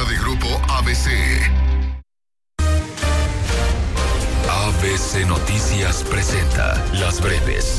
de Grupo ABC. ABC Noticias presenta Las Breves.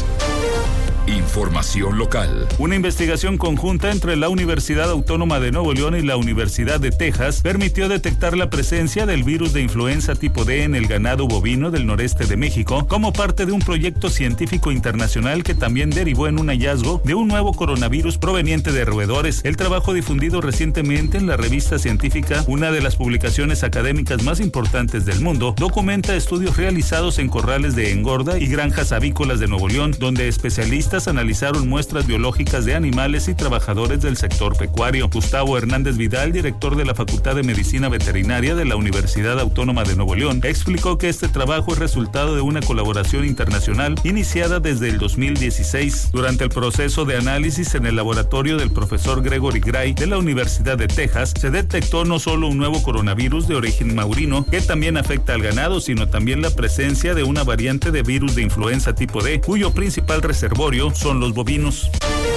Información local. Una investigación conjunta entre la Universidad Autónoma de Nuevo León y la Universidad de Texas permitió detectar la presencia del virus de influenza tipo D en el ganado bovino del noreste de México como parte de un proyecto científico internacional que también derivó en un hallazgo de un nuevo coronavirus proveniente de roedores. El trabajo difundido recientemente en la revista científica, una de las publicaciones académicas más importantes del mundo, documenta estudios realizados en corrales de engorda y granjas avícolas de Nuevo León, donde especialistas analizaron muestras biológicas de animales y trabajadores del sector pecuario. Gustavo Hernández Vidal, director de la Facultad de Medicina Veterinaria de la Universidad Autónoma de Nuevo León, explicó que este trabajo es resultado de una colaboración internacional iniciada desde el 2016. Durante el proceso de análisis en el laboratorio del profesor Gregory Gray de la Universidad de Texas, se detectó no solo un nuevo coronavirus de origen maurino que también afecta al ganado, sino también la presencia de una variante de virus de influenza tipo D, cuyo principal reservorio son los bovinos.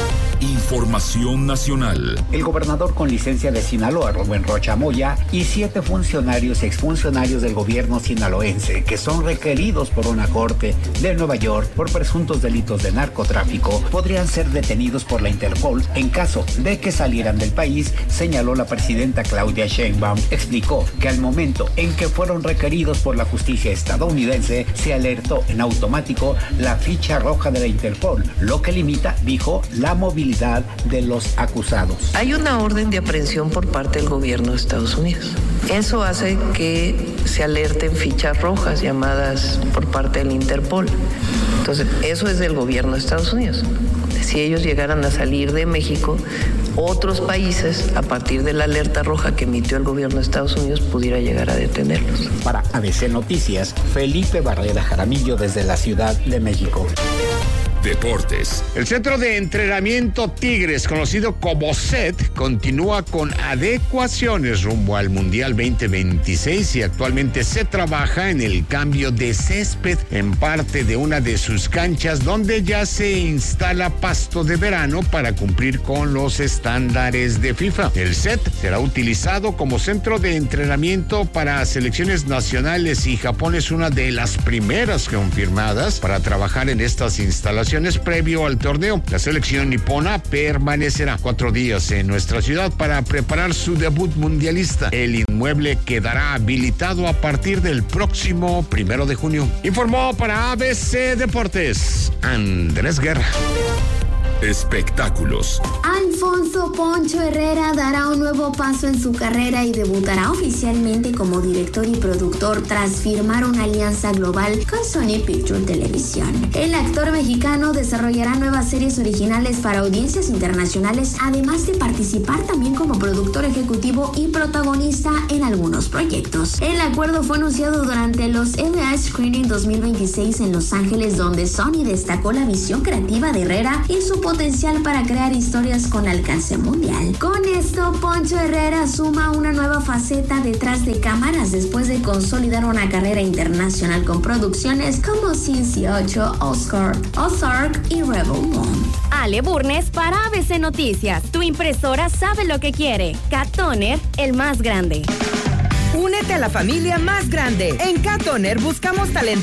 Información nacional. El gobernador con licencia de Sinaloa, Rubén Rocha Moya, y 7 funcionarios y exfuncionarios del gobierno sinaloense que son requeridos por una corte de Nueva York por presuntos delitos de narcotráfico podrían ser detenidos por la Interpol en caso de que salieran del país, señaló la presidenta Claudia Sheinbaum. Explicó que al momento en que fueron requeridos por la justicia estadounidense se alertó en automático la ficha roja de la Interpol, lo que limita, dijo, la movilidad de los acusados. Hay una orden de aprehensión por parte del gobierno de Estados Unidos. Eso hace que se alerten fichas rojas llamadas por parte del Interpol. Entonces, eso es del gobierno de Estados Unidos. Si ellos llegaran a salir de México, otros países, a partir de la alerta roja que emitió el gobierno de Estados Unidos, pudiera llegar a detenerlos. Para ABC Noticias, Felipe Barrera Jaramillo desde la Ciudad de México. Deportes. El Centro de Entrenamiento Tigres, conocido como CET, continúa con adecuaciones rumbo al Mundial 2026 y actualmente se trabaja en el cambio de césped en parte de una de sus canchas, donde ya se instala pasto de verano para cumplir con los estándares de FIFA. El CET será utilizado como centro de entrenamiento para selecciones nacionales y Japón es una de las primeras confirmadas para trabajar en estas instalaciones previo al torneo. La selección nipona permanecerá 4 días en nuestra ciudad para preparar su debut mundialista. El inmueble quedará habilitado a partir del próximo 1 de junio. Informó para ABC Deportes, Andrés Guerra. Espectáculos. Alfonso Poncho Herrera dará un nuevo paso en su carrera y debutará oficialmente como director y productor tras firmar una alianza global con Sony Pictures Televisión. El actor mexicano desarrollará nuevas series originales para audiencias internacionales, además de participar también como productor ejecutivo y protagonista en algunos proyectos. El acuerdo fue anunciado durante los LA Screening 2026 en Los Ángeles, donde Sony destacó la visión creativa de Herrera y su potencial para crear historias con alcance mundial. Con esto, Poncho Herrera suma una nueva faceta detrás de cámaras después de consolidar una carrera internacional con producciones como Cincy 8, Oscar, Ozark y Rebel Moon. Ale Burnes para ABC Noticias. Tu impresora sabe lo que quiere. Cat Toner, el más grande. Únete a la familia más grande. En Cat Toner buscamos talento